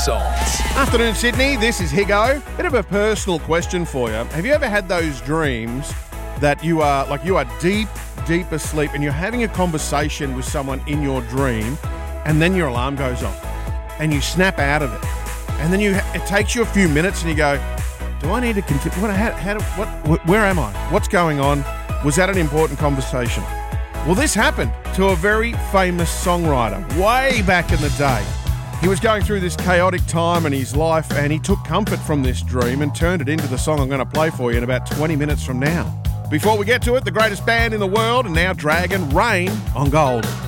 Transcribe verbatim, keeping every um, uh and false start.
Songs. Afternoon, Sydney. This is Higo. Bit of a personal question for you. Have you ever had those dreams that you are like you are deep, deep asleep and you're having a conversation with someone in your dream, and then your alarm goes off, and you snap out of it, and then you it takes you a few minutes, and you go, "Do I need to continue? What? How, how, what? Where am I? What's going on? Was that an important conversation?" Well, this happened to a very famous songwriter way back in the day. He was going through this chaotic time in his life, and he took comfort from this dream and turned it into the song I'm going to play for you in about twenty minutes from now. Before we get to it, the greatest band in the world, and now Dragon, Rain on Gold.